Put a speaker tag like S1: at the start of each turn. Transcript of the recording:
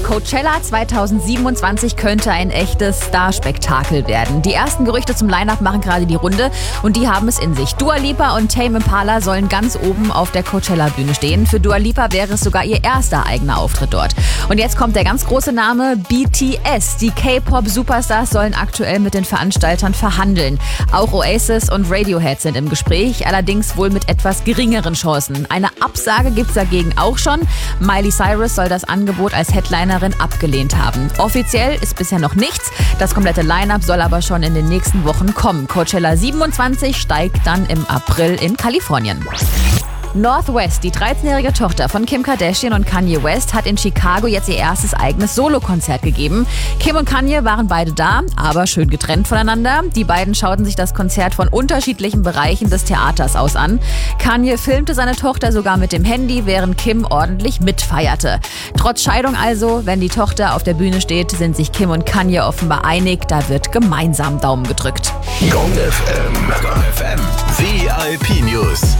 S1: Coachella 2027 könnte ein echtes Starspektakel werden. Die ersten Gerüchte zum Line-Up machen gerade die Runde und die haben es in sich. Dua Lipa und Tame Impala sollen ganz oben auf der Coachella-Bühne stehen. Für Dua Lipa wäre es sogar ihr erster eigener Auftritt dort. Und jetzt kommt der ganz große Name BTS. Die K-Pop-Superstars sollen aktuell mit den Veranstaltern verhandeln. Auch Oasis und Radiohead sind im Gespräch, allerdings wohl mit etwas geringeren Chancen. Eine Absage gibt's dagegen auch schon. Miley Cyrus soll das Angebot als Headlinerin abgelehnt haben. Offiziell ist bisher noch nichts. Das komplette Line-Up soll aber schon in den nächsten Wochen kommen. Coachella 27 steigt dann im April in Kalifornien. North West, die 13-jährige Tochter von Kim Kardashian und Kanye West, hat in Chicago jetzt ihr erstes eigenes Solokonzert gegeben. Kim und Kanye waren beide da, aber schön getrennt voneinander. Die beiden schauten sich das Konzert von unterschiedlichen Bereichen des Theaters aus an. Kanye filmte seine Tochter sogar mit dem Handy, während Kim ordentlich mitfeierte. Trotz Scheidung also, wenn die Tochter auf der Bühne steht, sind sich Kim und Kanye offenbar einig, da wird gemeinsam Daumen gedrückt.
S2: Gong FM VIP News.